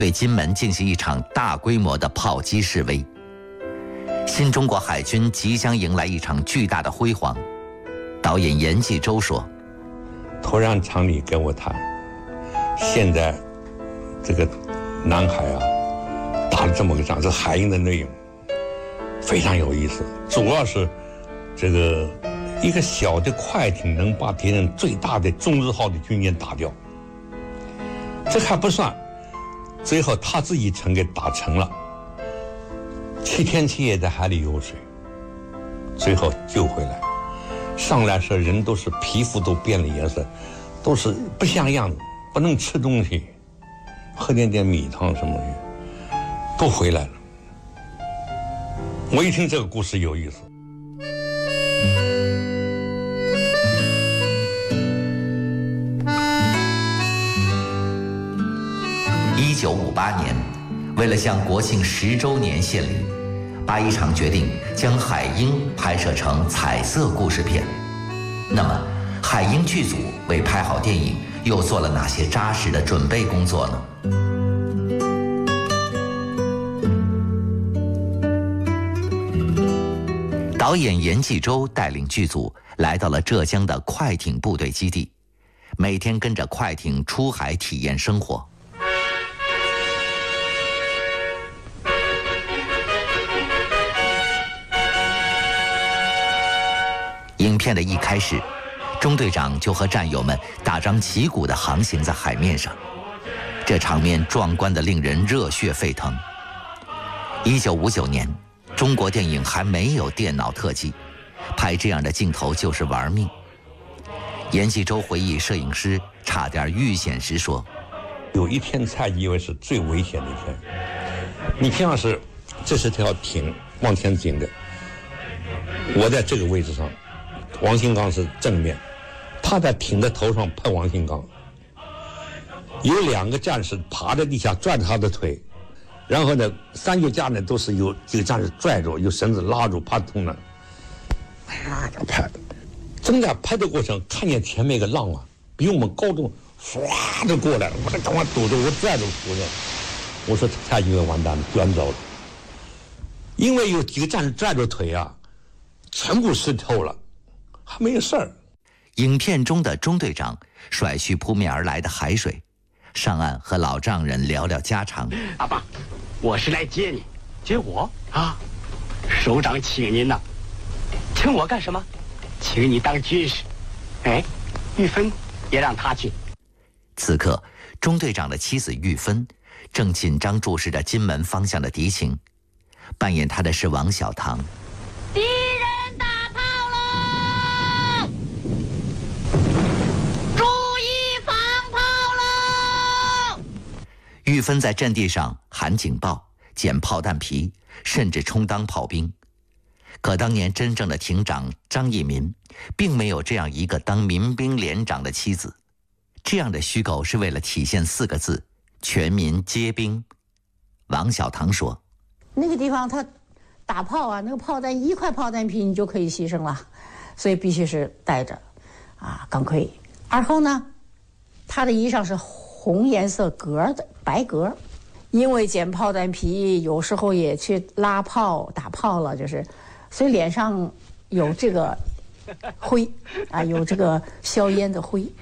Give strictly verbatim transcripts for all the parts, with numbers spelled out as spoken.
对金门进行一场大规模的炮击示威。新中国海军即将迎来一场巨大的辉煌。导演严继洲说：“ 突然厂里跟我谈，现在这个南海啊打了这么个仗，这海鹰的内容非常有意思，主要是这个一个小的快艇能把敌人最大的中日号的军舰打掉。这还不算，最后他自己城给打沉了，七天七夜在海里游水，最后救回来。上来时人都是皮肤都变了颜色，都是不像样子，不能吃东西，喝点点米汤什么的，都回来了。我一听这个故事有意思。 一九五八年，为了向国庆十周年献礼，八一厂决定将《海鹰》拍摄成彩色故事片。那么，海鹰剧组为拍好电影又做了哪些扎实的准备工作呢？导演严继洲带领剧组来到了浙江的快艇部队基地，每天跟着快艇出海体验生活。影片的一开始，中队长就和战友们大张旗鼓地航行在海面上，这场面壮观得令人热血沸腾。一九五九年，中国电影还没有电脑特技，拍这样的镜头就是玩命。严继洲回忆摄影师差点遇险时说：“ 有一天才以为是最危险的一天。你像是，这是条艇往前进的，我在这个位置上。”王新刚是正面，他在艇的头上拍王新刚，有两个战士趴在地下拽着他的腿，然后呢，三脚架呢都是有几个战士拽着，有绳子拉住，怕痛呢，啪就拍。正在拍的过程，看见前面一个浪啊，比我们高度唰就过来了，我赶快堵着，我拽住扶着，我说他以为完蛋了，端着了，因为有几个战士拽着腿啊，全部湿透了。还没有事儿。 影片中的中队长甩去扑面而来的海水，上岸和老丈人聊聊家常。 阿爸，我是来接你。接我啊？首长请您呐。请我干什么？请你当军师。哎，玉芬也让他去。 此刻，中队长的妻子玉芬正紧张注视着金门方向的敌情，扮演她的是王小棠。 敌人打炮喽！注意防炮喽！ 玉芬在阵地上喊警报、捡炮弹皮，甚至充当炮兵。可当年真正的艇长张义民，并没有这样一个当民兵连长的妻子。这样的虚构是为了体现四个字：全民皆兵。王小棠说：“ 那个地方他打炮啊，那个炮弹一块炮弹皮你就可以牺牲了，所以必须是带着啊钢盔。而后呢，他的衣裳是红颜色格的白格，因为捡炮弹皮，有时候也去拉炮打炮了，就是所以脸上有这个灰啊，有这个硝烟的灰。”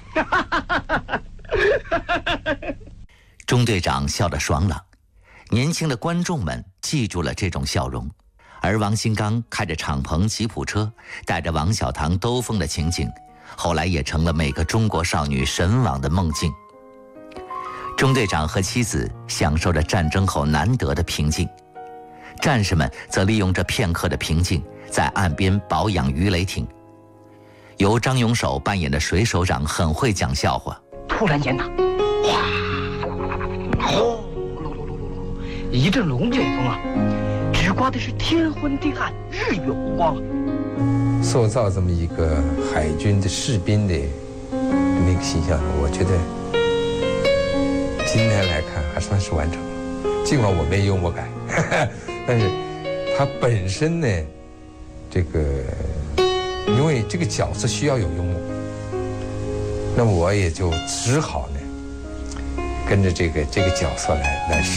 中队长笑得爽朗，年轻的观众们记住了这种笑容。而王新刚开着敞篷吉普车，带着王小棠兜风的情景，后来也成了每个中国少女神往的梦境。中队长和妻子享受着战争后难得的平静，战士们则利用这片刻的平静，在岸边保养鱼雷艇。由张永守扮演的水手长很会讲笑话。 突然间呐，哗啦啦啦啦啦，轰隆隆隆隆隆，一阵龙卷风啊，直刮的是天昏地暗，日月无光。 塑造这么一个海军的士兵的那个形象，我觉得今天来看还算是完成了。尽管我没幽默感，呵呵，但是他本身呢，这个因为这个角色需要有幽默，那么我也就只好呢跟着这个这个角色来来